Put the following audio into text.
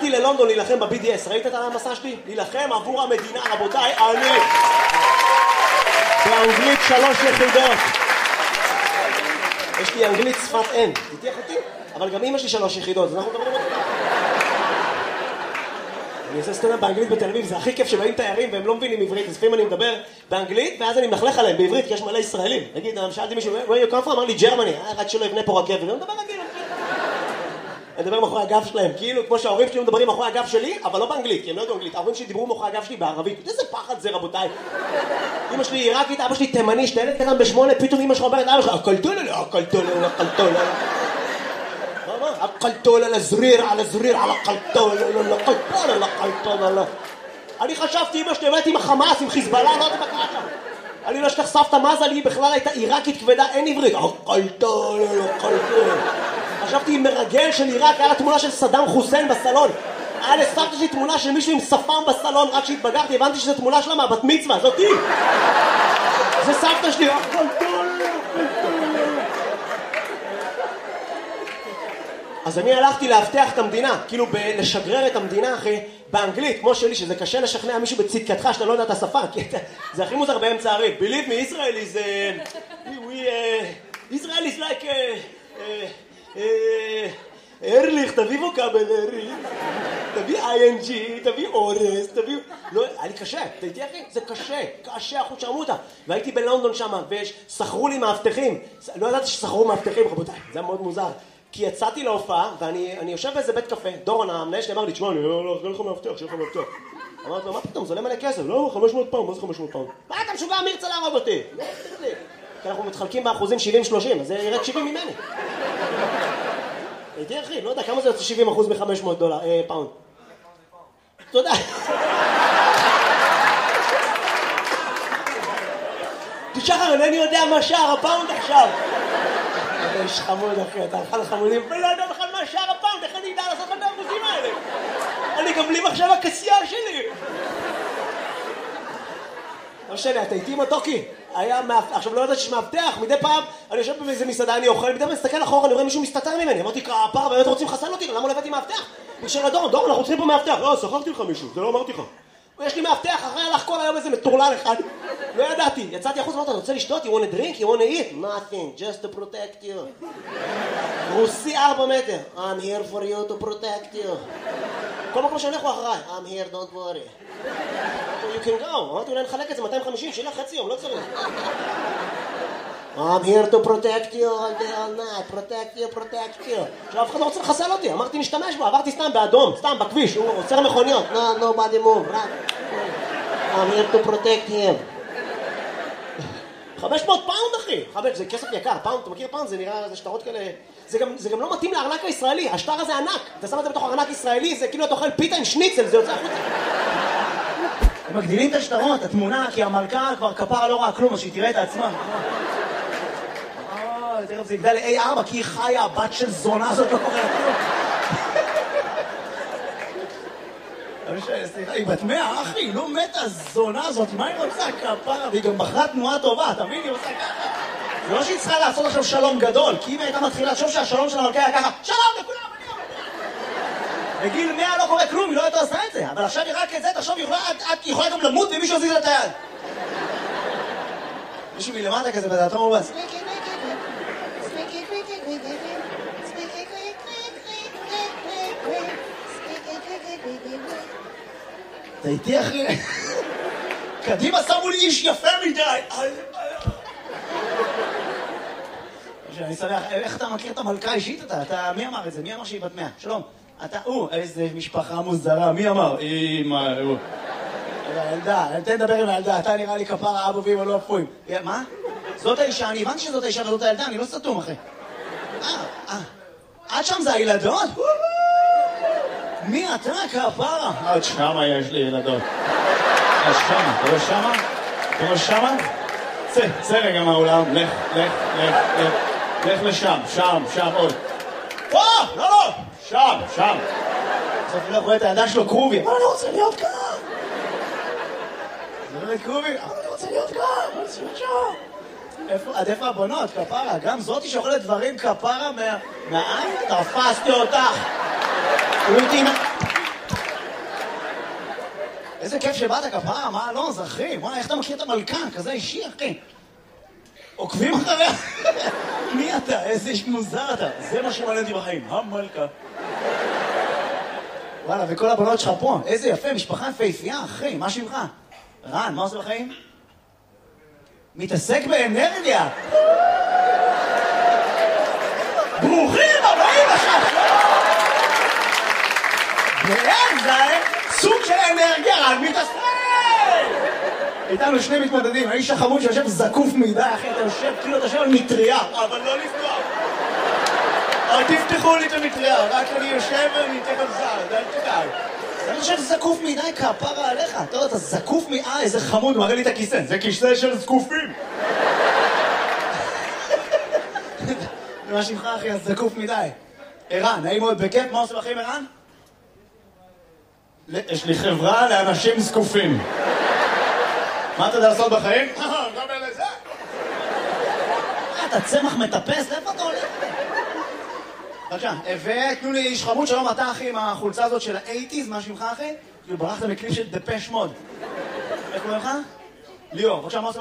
נסעתי ללונדון להילחם ב-BDS, ראית את המסע שלי? להילחם עבור המדינה, רבותיי, אני באנגלית 3 יחידות. יש לי אנגלית שפת אם, תתייח אותי? אבל גם אמא שלי 3 יחידות, אז אנחנו מדברים אותי. אני עושה סטנדאפ באנגלית בתל אביב, זה הכי כיף שבאים תיירים והם לא מבינים עברית, אז לפעמים אני מדבר באנגלית ואז אני מלכלך עליהם בעברית, כי יש מלא ישראלים. נגיד, שאלתי מישהו, where you come from? אמר לי, ג'רמני, רק שלא יבנה פה רכבת. אני מדבר רגיל. אני מדבר מאחורי הגב שלהם, כאילו כמו שההורים שלי מדברים מאחורי הגב שלי, אבל לא באנגלית, כי הם לא יודעים אנגלית. ההורים שלי דיברו מאחורי הגב שלי בערבית. איזה פחד זה, רבותיי. אמא שלי עיראקית, אבא שלי תימני, שתלד קטן ב8, פתאום אמא שלך אומרת, אבא שלך, הקלטול על הזריר, על הזריר, על הקלטול, על הקלטול. אני חשבתי, אמא שלי באמת עם החמאס, עם חיזבאללה, לא יודעת מה קרה שם. אני לא אשכח סבתא מזה, היא בכלל הייתה עיראקית כבדה, אין עברית. הקלטול, הקלטול. חשבתי עם מרגל של עיראק, היה לה תמונה של סדאם חוסיין בסלון. היה לסבתא שלי תמונה של מישהו עם שפם בסלון, רק שהתבגרתי, הבנתי שזו תמונה שלה מהבת מצווה, זאתי. זה סבתא שלי, הקלטול, הקלטול. אז אני הלכתי להבטח את המדינה, כאילו לשגרר את המדינה אחי, באנגלית, כמו שלי, שזה קשה לשכנע מישהו בצדקתך שאתה לא יודע את השפה, כי זה הכי מוזר באמצע הריב. Believe me, Israel is... Israel is like... ארליך, תביא ווקאבל, תביא ING, תביא אורס, תביא... לא, היה לי קשה, אתה איתי אחי? זה קשה, קשה, אחוז שרמותה. והייתי בלונדון שם, ושכרו לי מאבטחים. לא ידעתי ששכרו מאבטחים, רבותיי, זה היה מאוד מוזר. כי יצאתי להופעה, ואני יושב באיזה בית קפה, דורון, המנהל שלי אמר לי, תשמע, אני לא לך מאבטח, שיהיה לך מאבטח. אמרתי לו, מה פתאום, זה עולה מלא כסף? לא, 500 פאונד, מה זה 500 פאונד? מה אתה משוגע, מי ירצה להרוג אותי? כי אנחנו מתחלקים באחוזים 70-30, אז זה ירד 70 ממני. הייתי אחי, לא יודע, כמה זה יוצא 70% מ-500 פאונד? תודה. תשחר, אינני יודע מה שער הפאונד עכשיו. אתה איש חמוד אחי, אתה אחד החמודים, ולא יודע בכלל מה שער הפאונד, איך אני אדע לעשות לך את האחוזים האלה? אני גם בלי מחשב הכסייה שלי. לא משנה, אתה איתי מתוקי? עכשיו לא יודעת שיש מאבטח, מדי פעם אני יושב באיזה מסעדה, אני אוכל, מדי פעם מסתכל אחורה, אני רואה מישהו מסתתר ממני, אמרתי, כפרה, באמת רוצים לחסל אותי, למה לא הבאתי מאבטח? בקשר לדורון, דורון, אנחנו צריכים פה מאבטח. לא, שכחתי לך מישהו, זה לא אמרתי לך. יש לי מאבטח, אחרי הלך כל היום איזה מטורלל אחד. לא ידעתי, יצאתי החוץ, אמרתי, אתה רוצה לשתות? You want a drink? You want to eat? Nothing, just to protect you. רוסי 4 מטר. I'm here for you to protect you. כל מקום שאני הולך אחריי. I'm here, don't worry. You can go. אמרתי, אולי נחלק את זה 250, שילה חצי יום, לא צריך. I'm here to protect you all day, all night. Protect you, protect you. עכשיו, אף אחד לא רוצה לחסל אותי. אמרתי, נשתמש בו. עברתי סתם באדום, סתם בכביש. הוא עוצר מכוניות. No, nobody move. I'm here to protect him. 500 פאונד, אחי. זה כסף יקר. פאונד, אתה מכיר פאונד? זה נראה, זה שטרות כאלה... זה גם לא מתאים לארנק הישראלי. השטר הזה ענק. אתה שם את זה בתוך ארנק ישראלי, זה כאילו אתה אוכל פיתה עם שניצל, זה יוצא החוצה. הם מגדילים את השטרות, התמונה, כי המלכה כבר כפרה לא ראה כלום, אז שהיא תראה את עצמה. תראה, זה יגדל ל-A4, כי היא חיה, הבת של זונה הזאת לא קורה כלום. סליחה, היא בת 100, אחי, היא לא מתה הזונה הזאת, מה היא רוצה כפרה? והיא גם בחרה תנועה טובה, תבין, היא עושה ככה. זה לא שהיא צריכה לעשות עכשיו שלום גדול, כי אם היא הייתה מתחילה לחשוב שהשלום של המלכה היה ככה, שלום לכולם, אני אומר. בגיל 100 לא קורה כלום, היא לא הייתה עושה את זה, אבל עכשיו היא רק את זה, תחשוב, היא יכולה גם למות ומישהו יזיז לה את היד. מישהו מלמטה כזה, ואתה אומר, אתה איתי אחי? קדימה שמו לי איש יפה מדי. אני שמח, איך אתה מכיר את המלכה אישית אתה? מי אמר את זה? מי אמר שהיא בת 100? שלום. אתה, איזה משפחה מוזרה, מי אמר? אמא, הילדה, תן לדבר עם הילדה, אתה נראה לי כפרה אבו ואמא לא אפויים. מה? זאת האישה, אני הבנתי שזאת האישה וזאת הילדה, אני לא סתום אחי. עד שם זה הילדות? מי אתה כפרה? עד שמה יש לי ילדות. עד שמה, אתה רואה שמה? אתה רואה שמה? צא רגע מהאולם, לך לשם, שם עוד. לא, שם. בסוף אני לא רואה את הידיים שלו קרובי. אבל אני רוצה להיות כאן. זה לא קרובי, אבל אני רוצה להיות כאן. אני רוצה להיות שם. עד איפה הבונות, כפרה? גם זאתי שאוכלת דברים כפרה מהעין? תפסתי אותך. איזה כיף שבאת כפרה, מה לא, זה אחי, וואי, איך אתה מכיר את המלכה, כזה אישי, אחי. עוקבים אחריה? מי אתה? איזה איש מוזר אתה. זה מה שמעניין אותי בחיים, המלכה. וואלה, וכל הבנות שלך פה, איזה יפה, משפחה יפהפייה, אחי, מה שמך? רן, מה עושה בחיים? מתעסק באנרגיה. ברוכים הבאים עכשיו! זה סוג של אנרגיה, רק מתעסק! איתנו שני מתמודדים, האיש החמוד שיושב זקוף מדי, אחי, אתה יושב, כאילו אתה יושב על מטריה, אבל לא לפתוח. אבל תפתחו לי את המטריה, רק אני יושב ואני אתן זר, אל תדאג. אני חושב זקוף מדי כפרה עליך, אתה יודע, אתה זקוף איזה חמוד, מראה לי את הכיסא, זה כיסא של זקופים. מה שמך אחי, אז זקוף מדי. ערן, נעים מאוד בכיף, מה עושה בחיים ערן? יש לי חברה לאנשים זקופים. מה אתה יודע לעשות בחיים? גם לזה. אתה צמח מטפס, לאיפה אתה הולך? בבקשה, ותנו לי איש חמוד, שלום אתה אחי עם החולצה הזאת של ה-80's, מה שמך אחי? ברחת מקליפ של דפש מוד. איך קוראים לך? ליאור, בבקשה, מה עושה